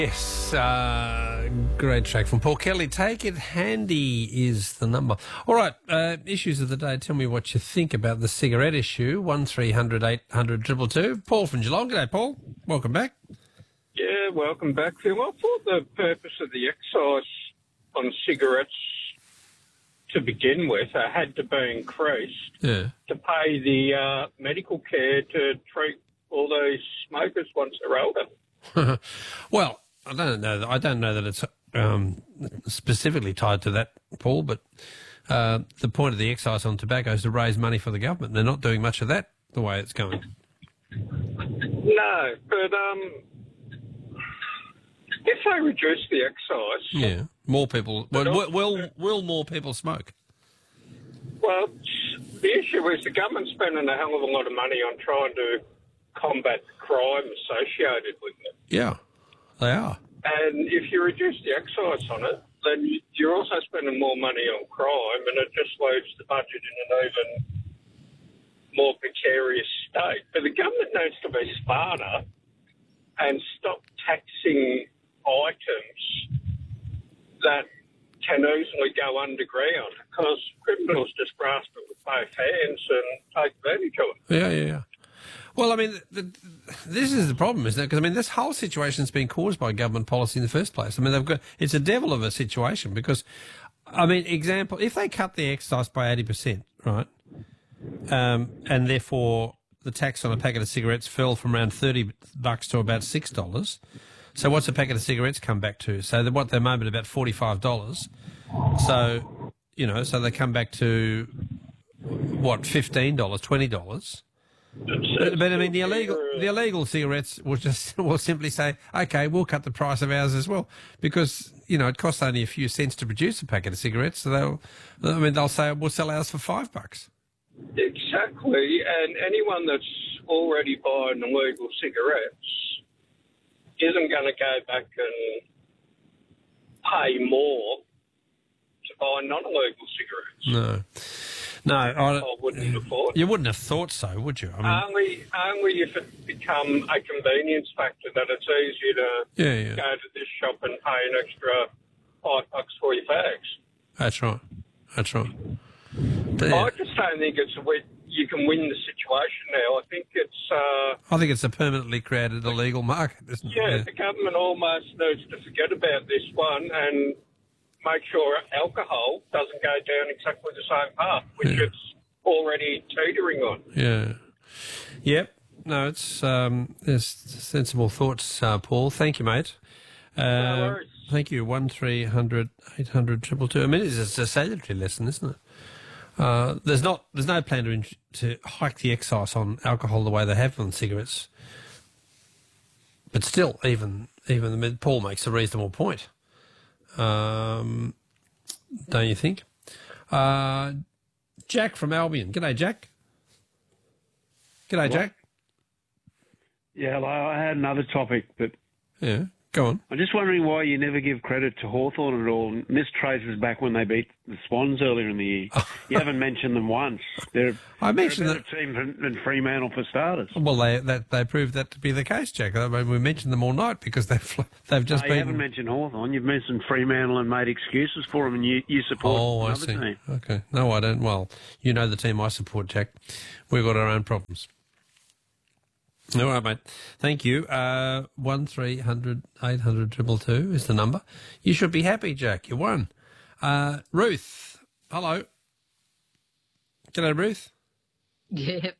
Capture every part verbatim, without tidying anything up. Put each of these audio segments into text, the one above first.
Yes, uh, great track from Paul Kelly. Take It Handy is the number. All right, uh, issues of the day. Tell me what you think about the cigarette issue. One three hundred eight hundred two two two. Paul from Geelong. G'day, Paul. Welcome back. Yeah, welcome back, Phil. I thought the purpose of the excise on cigarettes to begin with uh, had to be increased Yeah. to pay the uh, medical care to treat all those smokers once they're older. Well, I don't know. I don't know that it's um, specifically tied to that, Paul. But uh, the point of the excise on tobacco is to raise money for the government. They're not doing much of that the way it's going. No, but um, if they reduce the excise, Yeah, more people. Well, will, will will more people smoke? well, the issue is the government's spending a hell of a lot of money on trying to combat the crime associated with it. Yeah, they are. And if you reduce the excise on it, then you're also spending more money on crime, and it just leaves the budget in an even more precarious state. But the government needs to be smarter and stop taxing items that can easily go underground, because criminals just grasp it with both hands and take advantage of it. Yeah, yeah, yeah. Well, I mean, the, the, this is the problem, isn't it? Because I mean, this whole situation's been caused by government policy in the first place. I mean, they've got it's a devil of a situation because, I mean, example, if they cut the excise by eighty percent, right, um, and therefore the tax on a packet of cigarettes fell from around thirty bucks to about six dollars. So what's a packet of cigarettes come back to? So what they're moment about forty-five dollars. So, you know, so they come back to what, fifteen dollars, twenty dollars. But, but I mean, the illegal the illegal cigarettes will just will simply say, okay, we'll cut the price of ours as well, because you know it costs only a few cents to produce a packet of cigarettes. So they'll, I mean, they'll say we'll sell ours for five bucks. Exactly, and anyone that's already buying illegal cigarettes isn't going to go back and pay more to buy non-illegal cigarettes. No. No, I, I wouldn't have thought. You wouldn't have thought so, would you? I mean, only, only if it become a convenience factor that it's easier to yeah, yeah. go to this shop and pay an extra five bucks for your fags. That's right. That's right. But, yeah. I just don't think it's a way you can win the situation now. I think it's... Uh, I think it's a permanently created illegal market, isn't yeah, it? Yeah, the government almost needs to forget about this one and make sure alcohol doesn't go down exactly the same path, which Yeah. it's already teetering on. Yeah. Yep. No, it's um, there's sensible thoughts, uh, Paul. Thank you, mate. Uh, No worries. Thank you. One three hundred eight hundred triple two. I mean, it's a salutary lesson, isn't it? Uh, there's not there's no plan to in- to hike the excise on alcohol the way they have on cigarettes. But still, even even the, Paul makes a reasonable point. Um, don't you think? Uh, Jack from Albion. G'day, Jack. G'day, What? Jack. Yeah, hello. I had another topic, but Yeah, go on. I'm just wondering why you never give credit to Hawthorn at all. Missed traces back when they beat the Swans earlier in the year. You haven't mentioned them once. They're, I mentioned they're a better team than, than Fremantle for starters. Well, they that they proved that to be the case, Jack. I mean, we mentioned them all night because they've they've just No, you been. haven't mentioned Hawthorn. You've mentioned Fremantle and made excuses for them, and you, you support Oh, I another see. team. Okay. No, I don't. Well, you know the team I support, Jack. We've got our own problems. All right, mate. Thank you. Uh, one three hundred eight hundred triple two is the number. You should be happy, Jack. You won. Uh, Ruth. Hello. G'day, Ruth. Yeah.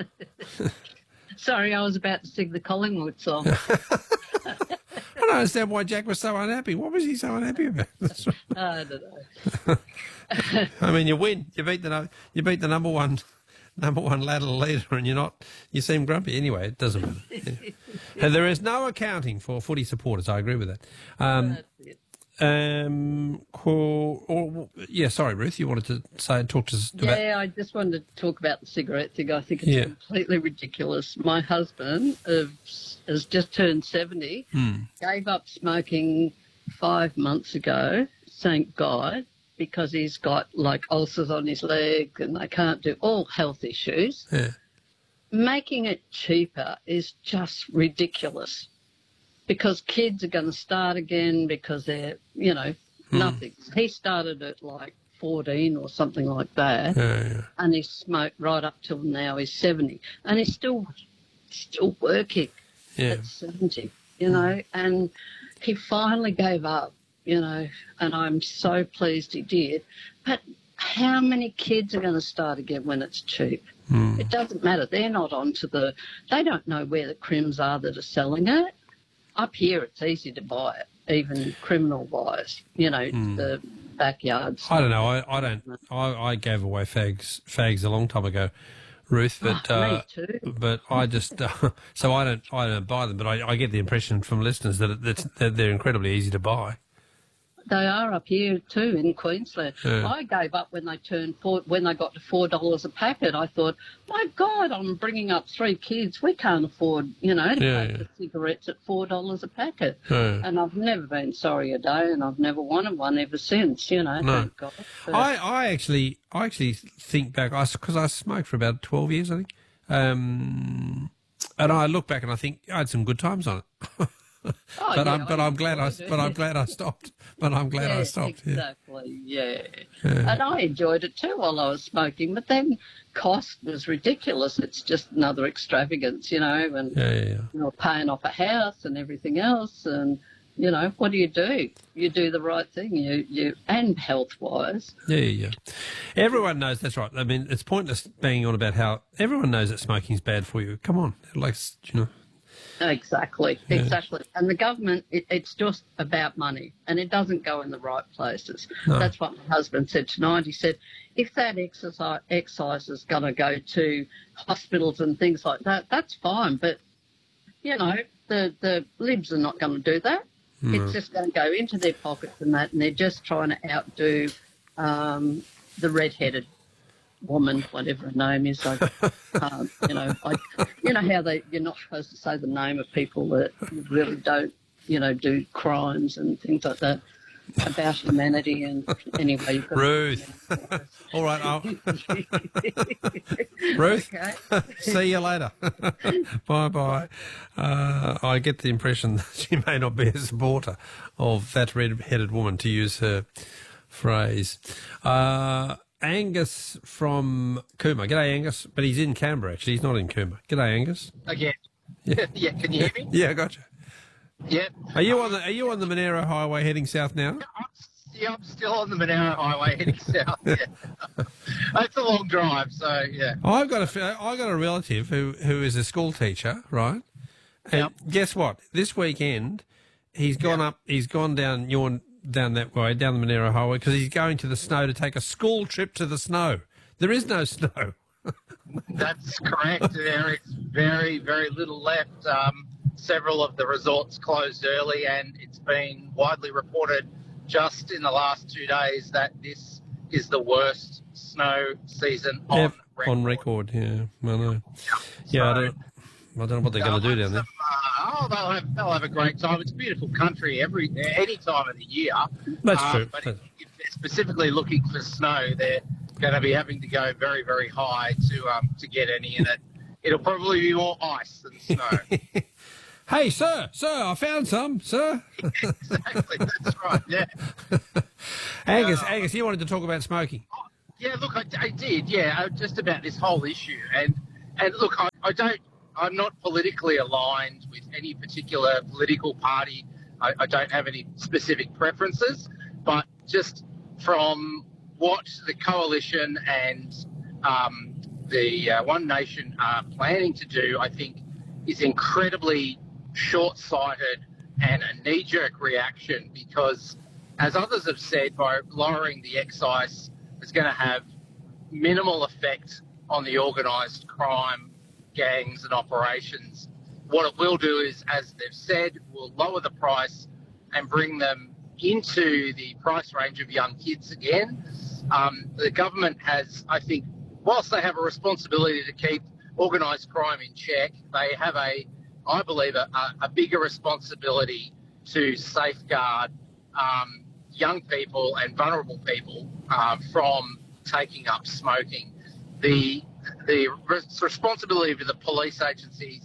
Sorry, I was about to sing the Collingwood song. I don't understand why Jack was so unhappy. What was he so unhappy about? I don't know. I mean, you win. You beat the nu- you beat the number one number one ladder leader, and you're not. You seem grumpy anyway. It doesn't matter. Yeah. And there is no accounting for footy supporters. I agree with that. Um, That's it. um, cool. Or, yeah, sorry, Ruth. You wanted to say talk to us about. Yeah, I just wanted to talk about the cigarette thing. I think it's Yeah. completely ridiculous. My husband uh, has just turned seventy, Hmm. gave up smoking five months ago, thank God, because he's got like ulcers on his leg and they can't do all health issues. Yeah. Making it cheaper is just ridiculous because kids are going to start again because they're, you know, Hmm. nothing. He started at like fourteen or something like that, Yeah, yeah. and he smoked right up till now. He's seventy, and he's still still working Yeah. at seventy, you know, and he finally gave up, you know, and I'm so pleased he did. But how many kids are going to start again when it's cheap? Hmm. It doesn't matter. They're not onto the, they don't know where the crims are that are selling it. Up here, it's easy to buy it, even criminal-wise, you know, the backyards. I don't know. I, I don't. I, I gave away fags fags a long time ago, Ruth. But Oh, me uh, too. but I just uh, so I don't I don't buy them. But I, I get the impression from listeners that, it, that that they're incredibly easy to buy. They are up here too in Queensland. Yeah. I gave up when they turned four, when they got to four dollars a packet. I thought, my God, I'm bringing up three kids. We can't afford, you know, to Yeah, pay yeah. for cigarettes at four dollars a packet. Yeah. And I've never been sorry a day, and I've never wanted one ever since. You know, No. thank God. But- I, I actually I actually think back because I, smoked for about twelve years, I think, um, and I look back and I think I had some good times on it. Oh, but yeah, I'm but I'm glad I enjoyed it. but I'm glad I stopped. But I'm glad I Yeah, stopped. Yeah. exactly, yeah. And I enjoyed it too while I was smoking, but then cost was ridiculous. It's just another extravagance, you know, and Yeah, yeah, yeah. you're paying off a house and everything else, and you know, what do you do? You do the right thing, you you and health wise. Yeah, yeah, yeah. Everyone knows that's right. I mean, it's pointless banging on about how everyone knows that smoking's bad for you. Come on, like you know. Exactly, exactly. And the government, it, it's just about money, and it doesn't go in the right places. No. That's what my husband said tonight. He said, if that exercise, excise is going to go to hospitals and things like that, that's fine. But, you know, the, the libs are not going to do that. It's just going to go into their pockets and that, and they're just trying to outdo um, the red-headed woman, whatever her name is. I can't, you know, I, you know how they, you're not supposed to say the name of people that really don't, you know, do crimes and things like that about humanity. And anyway, you've got Ruth. All right, I'll... Ruth. Okay. See you later. Bye bye. Uh, I get the impression that she may not be a supporter of that red-headed woman, to use her phrase. Uh, Angus from Cooma. G'day, Angus. But he's in Canberra, actually. He's not in Cooma. G'day, Angus. Again. Yeah. yeah, can you hear me? Yeah, I got you. Yeah. Are you on the Are you on the Monero Highway heading south now? I'm, yeah, I'm still on the Monaro Highway heading south. Yeah. It's a long drive, so yeah. I've got a f- I got a relative who who is a school teacher, right? And Yep. guess what? This weekend, he's gone Yep. up. He's gone down your down that way, down the Monero Highway, because he's going to the snow to take a school trip to the snow. There is no snow. That's correct. There is very, very little left. Um, several of the resorts closed early, and it's been widely reported just in the last two days that this is the worst snow season on Ev- record. on record, yeah, I know. Yeah, I So- don't, I don't know what they're going to do down there. Uh, oh, they'll have, they'll have a great time. It's a beautiful country every any time of the year. That's Uh, true. But if, That's- if they're specifically looking for snow, they're going to be having to go very, very high to um, to get any in it. It'll probably be more ice than snow. Hey, sir, sir, I found some, sir. Exactly, that's right. Yeah, Angus, Uh, Angus, you wanted to talk about smoking. yeah. Look, I, I did. Yeah, uh, just about this whole issue, and and look, I, I don't. I'm not politically aligned with any particular political party. I, I don't have any specific preferences, but just from what the coalition and um, the uh, One Nation are planning to do, I think is incredibly short-sighted and a knee-jerk reaction, because, as others have said, by lowering the excise, it's going to have minimal effect on the organised crime gangs and operations. What it will do is, as they've said, will lower the price and bring them into the price range of young kids again. Um, the government has, I think, whilst they have a responsibility to keep organised crime in check, they have a, I believe, a, a bigger responsibility to safeguard um, young people and vulnerable people uh, from taking up smoking. The the res- responsibility of the police agencies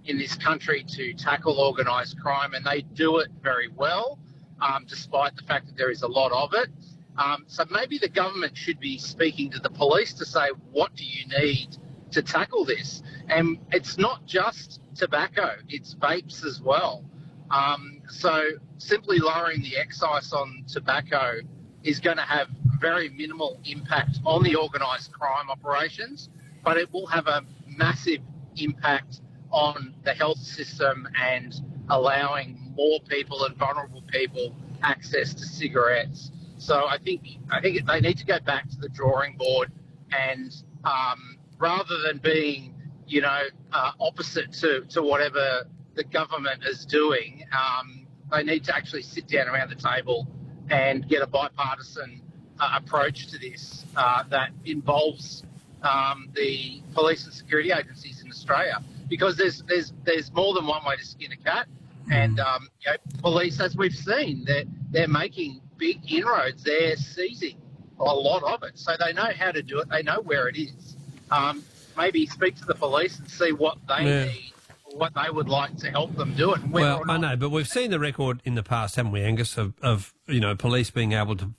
in this country to tackle organised crime, and they do it very well, um, despite the fact that there is a lot of it. Um, so maybe the government should be speaking to the police to say, what do you need to tackle this? And it's not just tobacco, it's vapes as well. Um, so simply lowering the excise on tobacco is going to have very minimal impact on the organised crime operations, but it will have a massive impact on the health system and allowing more people and vulnerable people access to cigarettes. So I think I think they need to go back to the drawing board, and um, rather than being, you know, uh, opposite to, to whatever the government is doing, um, they need to actually sit down around the table and get a bipartisan uh, approach to this uh, that involves um, the police and security agencies in Australia, because there's there's there's more than one way to skin a cat, and um, you know, police, as we've seen, they're they're making big inroads. They're seizing a lot of it, so they know how to do it. They know where it is. Um, maybe speak to the police and see what they Yeah. need, what they would like to help them do it. and whether Well, or I not- know, but we've seen the record in the past, haven't we, Angus, of, of you know, police being able to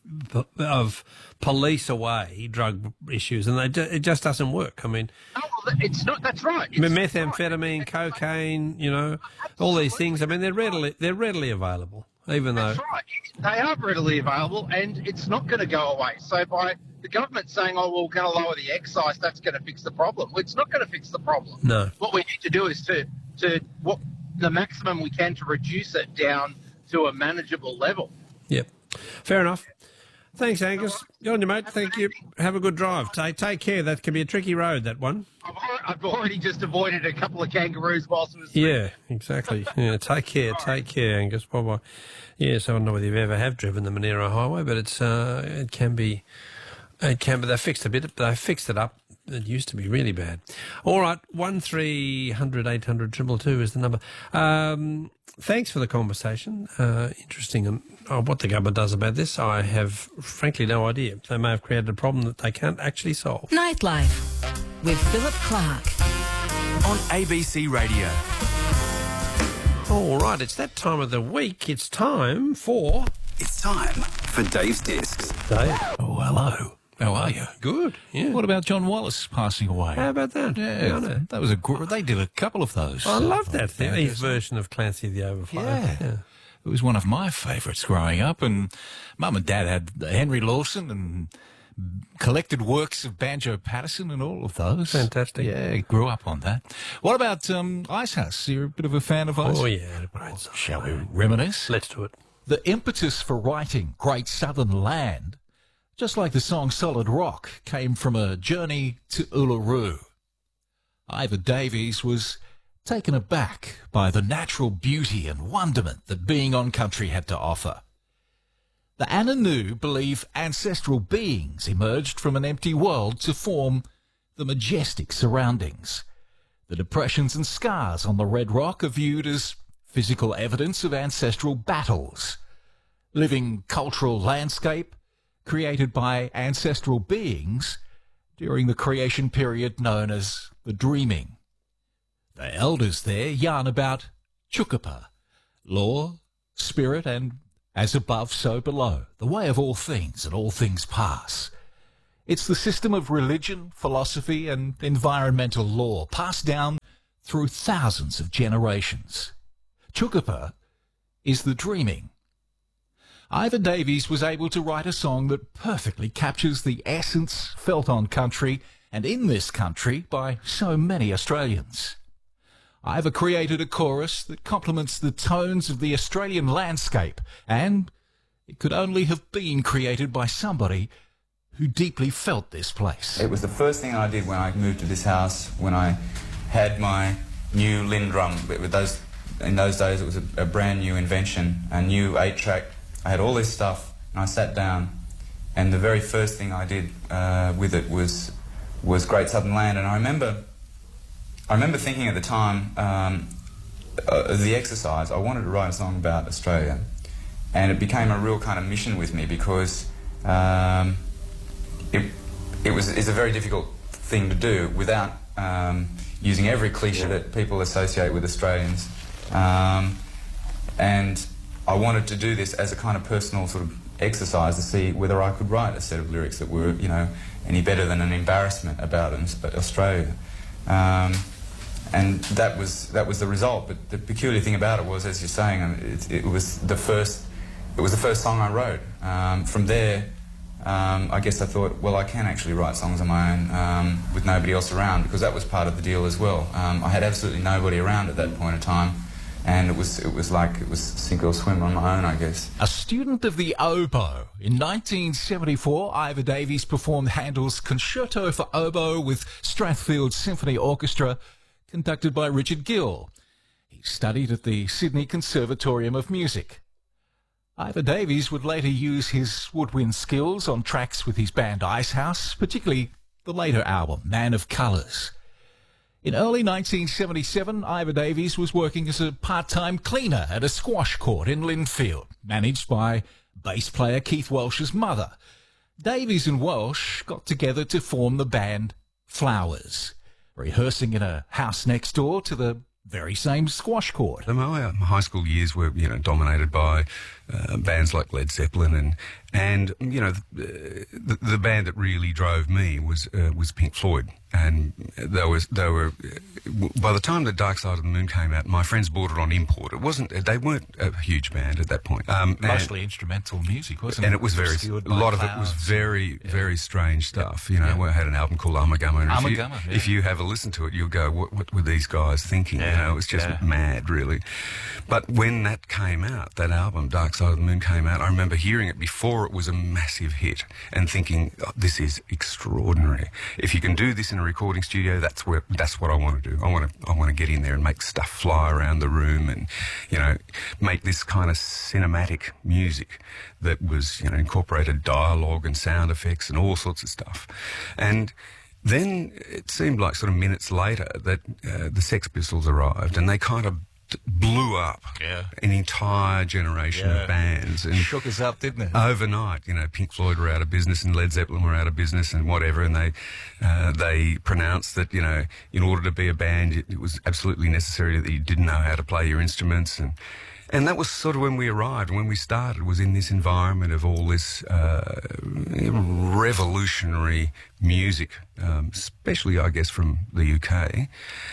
of police away drug issues, and they do, it just doesn't work. I mean, No, well, it's not. That's right. It's methamphetamine, right. cocaine, you know, all these things. I mean, they're readily they're readily available, even though. That's right. They are readily available, and it's not going to go away. So by the government saying, "Oh, well, we're going to lower the excise," that's going to fix the problem. Well, it's not going to fix the problem. No. What we need to do is to to what the maximum we can to reduce it down to a manageable level. Yep. Fair enough. Thanks, Angus. Good on you, mate. Thank you. Have a good drive. Take take care. That can be a tricky road, that one. I've, al- I've already just avoided a couple of kangaroos whilst it was. Yeah, exactly. Yeah, take care. Take care, Angus. Bye bye. Yes, I don't know whether you ever have driven the Monero Highway, but it's uh, it can be, it can. But they fixed a bit. They fixed it up. It used to be really bad. All right, one three hundred eight hundred triple two is the number. Um, thanks for the conversation. Uh, interesting. And oh, what the government does about this, I have frankly no idea. They may have created a problem that they can't actually solve. Nightlife with Philip Clark on A B C Radio. All right, it's that time of the week. It's time for It's time for Dave's Discs. Dave. Oh, hello. How are you? Good. Yeah. What about John Wallace passing away? How about that? Yeah, I know. that was a gr- they did a couple of those. I love that thing. Yeah, His version of Clancy the Overflow. Yeah. It was one of my favourites growing up, and Mum and Dad had Henry Lawson and collected works of Banjo Patterson and all of those. Fantastic. Yeah, grew up on that. What about um, Icehouse? You're a bit of a fan of Icehouse? Oh, yeah. Great song. Shall we reminisce? Let's do it. The impetus for writing Great Southern Land, just like the song Solid Rock, came from a journey to Uluru. Ivor Davies was taken aback by the natural beauty and wonderment that being on country had to offer. The Ananu believe ancestral beings emerged from an empty world to form the majestic surroundings. The depressions and scars on the red rock are viewed as physical evidence of ancestral battles. Living cultural landscape created by ancestral beings during the creation period known as the Dreaming. The elders there yarn about Chukapa, law, spirit, and as above, so below, the way of all things, and all things pass. It's the system of religion, philosophy, and environmental law passed down through thousands of generations. Chukapa is the Dreaming. Ivor Davies was able to write a song that perfectly captures the essence felt on country and in this country by so many Australians. Ivor created a chorus that complements the tones of the Australian landscape, and it could only have been created by somebody who deeply felt this place. It was the first thing I did when I moved to this house, when I had my new Lindrum. But with those, in those days it was a, a brand new invention, a new eight-track. I had all this stuff, and I sat down, and the very first thing I did uh, with it was was Great Southern Land. And I remember, I remember thinking at the time um, of the exercise. I wanted to write a song about Australia, and it became a real kind of mission with me because um, it it was it's a very difficult thing to do without um, using every cliche that people associate with Australians. Um, and I wanted to do this as a kind of personal sort of exercise to see whether I could write a set of lyrics that were, you know, any better than an embarrassment about Australia. Um, and that was that was the result. But the peculiar thing about it was, as you're saying, it, it was the first it was the first song I wrote. Um, from there, um, I guess I thought, well, I can actually write songs on my own um, with nobody else around, because that was part of the deal as well. Um, I had absolutely nobody around at that point in time. And it was it was like it was sink or swim on my own, I guess. A student of the oboe. In nineteen seventy-four, Ivor Davies performed Handel's Concerto for Oboe with Strathfield Symphony Orchestra, conducted by Richard Gill. He studied at the Sydney Conservatorium of Music. Ivor Davies would later use his woodwind skills on tracks with his band Icehouse, particularly the later album, Man of Colours. In early nineteen seventy-seven, Ivor Davies was working as a part-time cleaner at a squash court in Lindfield, managed by bass player Keith Welsh's mother. Davies and Welsh got together to form the band Flowers, rehearsing in a house next door to the very same squash court. My, my high school years were, you know, dominated by uh, bands like Led Zeppelin, and and you know the, the, the band that really drove me was uh, was Pink Floyd, and they was they were by the time the Dark Side of the Moon came out, my friends bought it on import. It wasn't they weren't a huge band at that point. Um, Mostly and, instrumental music, wasn't it? And it was very a lot of it was very yeah. very strange stuff. You know, yeah. we had an album called Armagumma. And Armagumma. If you, yeah. if you have a listen to it, you'll go, what, what were these guys thinking? Yeah. You know, it was just yeah. mad, really. But when that came out, that album, Dark Side of the Moon, came out, I remember hearing it before it was a massive hit and thinking, oh, this is extraordinary. If you can do this in a recording studio, that's where that's what I want to do. I want to I want to get in there and make stuff fly around the room, and you know, make this kind of cinematic music that was, you know, incorporated dialogue and sound effects and all sorts of stuff. And then it seemed like sort of minutes later that uh, the Sex Pistols arrived, and they kind of blew up yeah. an entire generation yeah. of bands. And shook us up, didn't it? Overnight, you know, Pink Floyd were out of business and Led Zeppelin were out of business and whatever, and they uh, they pronounced that, you know, in order to be a band, it, it was absolutely necessary that you didn't know how to play your instruments. And And that was sort of when we arrived, when we started, was in this environment of all this uh, revolutionary music, um, especially, I guess, from the U K.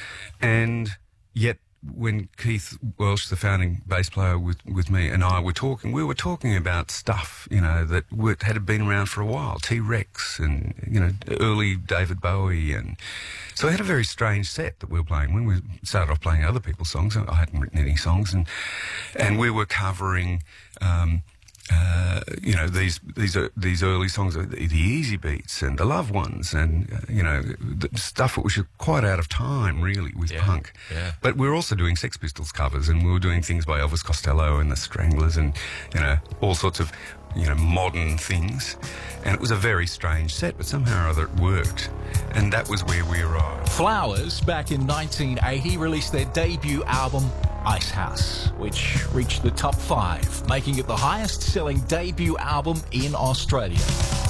And yet, when Keith Welsh, the founding bass player with, with me, and I were talking, we were talking about stuff, you know, that were, had been around for a while, T-Rex and, you know, early David Bowie. And so we had a very strange set that we were playing. When we started off playing other people's songs, I hadn't written any songs, and and we were covering, um, uh, you know, these these are these early songs, the, the Easy Beats and the Love Ones, and uh, you know, the stuff which was quite out of time, really, with yeah, punk. Yeah. But we were also doing Sex Pistols covers, and we were doing things by Elvis Costello and the Stranglers, and you know, all sorts of, you know, modern things. And it was a very strange set, but somehow or other it worked, and that was where we arrived. Flowers, back in nineteen eighty, released their debut album, Icehouse, which reached the top five, making it the highest-selling debut album in Australia.